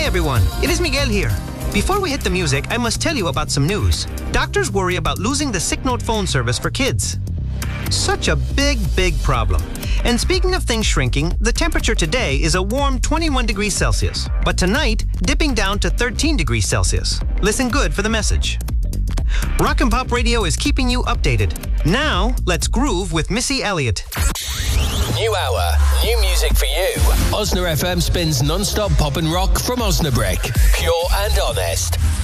everyone, it is Miguel here. Before we hit the music, I must tell you about some news. Doctors worry about losing the SickNote phone service for kids. Such a big problem. And speaking of things shrinking, the temperature today is a warm 21 degrees Celsius, but tonight, dipping down to 13 degrees Celsius. Listen good for the message. Rock and Pop Radio is keeping you updated. Now, let's groove with Missy Elliott. New hour, new music for you. Osna FM spins non-stop pop and rock from Osnabrück. Pure and honest.